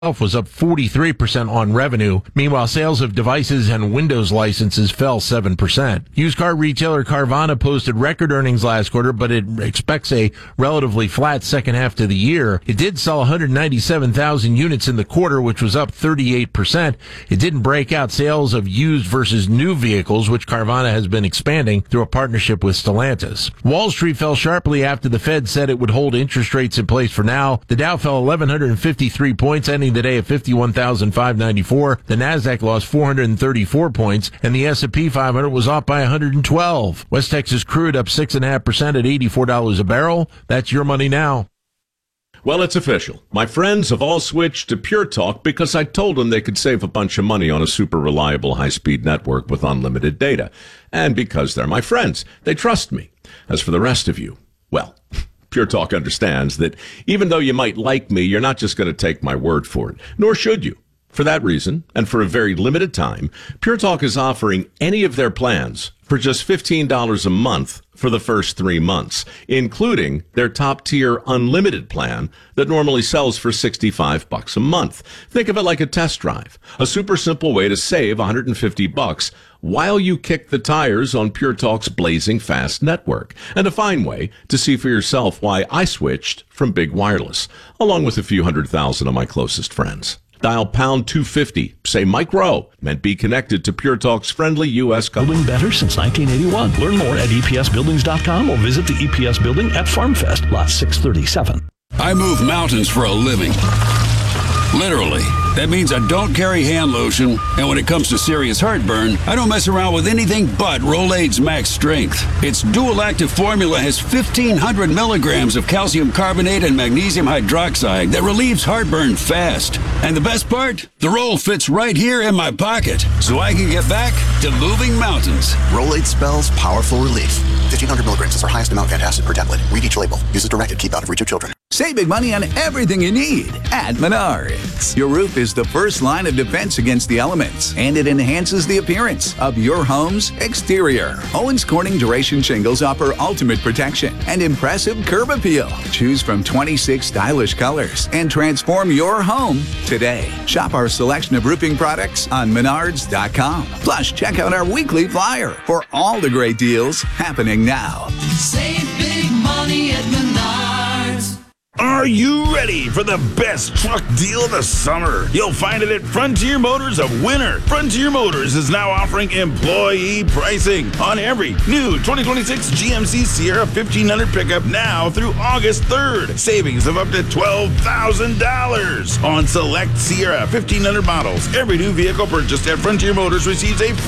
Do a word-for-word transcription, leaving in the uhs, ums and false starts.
was up forty-three percent on revenue. Meanwhile, sales of devices and Windows licenses fell seven percent. Used car retailer Carvana posted record earnings last quarter, but it expects a relatively flat second half to the year. It did sell one hundred ninety-seven thousand units in the quarter, which was up thirty-eight percent. It didn't break out sales of used versus new vehicles, which Carvana has been expanding through a partnership with Stellantis. Wall Street fell sharply after the Fed said it would hold interest rates in place for now. The Dow fell one thousand one hundred fifty-three points, ending the day at fifty-one thousand five hundred ninety-four. The Nasdaq lost four hundred thirty-four points, and the S and P five hundred was off by one hundred twelve. West Texas crude up six point five percent at eighty-four dollars a barrel. That's your money now. Well, it's official. My friends have all switched to Pure Talk because I told them they could save a bunch of money on a super reliable high-speed network with unlimited data. And because they're my friends, they trust me. As for the rest of you, well, Pure Talk understands that even though you might like me, you're not just going to take my word for it, nor should you. For that reason, and for a very limited time, Pure Talk is offering any of their plans for just fifteen dollars a month for the first three months, including their top-tier unlimited plan that normally sells for sixty-five bucks a month. Think of it like a test drive, a super simple way to save one hundred fifty bucks while you kick the tires on Pure Talk's blazing fast network, and a fine way to see for yourself why I switched from Big Wireless, along with a few hundred thousand of my closest friends. Dial pound two fifty, say Mike Rowe, meant be connected to Pure Talk's friendly U S company. Building better since nineteen eighty-one. Learn more at E P S buildings dot com or visit the E P S building at FarmFest, lot six thirty-seven. I move mountains for a living. Literally. That means I don't carry hand lotion, and when it comes to serious heartburn, I don't mess around with anything but Rolaids Max Strength. Its dual-active formula has fifteen hundred milligrams of calcium carbonate and magnesium hydroxide that relieves heartburn fast. And the best part? The roll fits right here in my pocket, so I can get back to moving mountains. Rolaids spells powerful relief. fifteen hundred milligrams is our highest amount of antacid per tablet. Read each label. Use as directed. Keep out of reach of children. Save big money on everything you need at Menards. Your roof is the first line of defense against the elements, and it enhances the appearance of your home's exterior. Owens Corning Duration shingles offer ultimate protection and impressive curb appeal. Choose from twenty-six stylish colors and transform your home today. Shop our selection of roofing products on menards dot com. Plus, check out our weekly flyer for all the great deals happening now. Save big money at Menards. Are you ready for the best truck deal of the summer? You'll find it at Frontier Motors of Winter. Frontier Motors is now offering employee pricing on every new twenty twenty-six G M C Sierra fifteen hundred pickup now through August third. Savings of up to twelve thousand dollars on select Sierra fifteen hundred models. Every new vehicle purchased at Frontier Motors receives a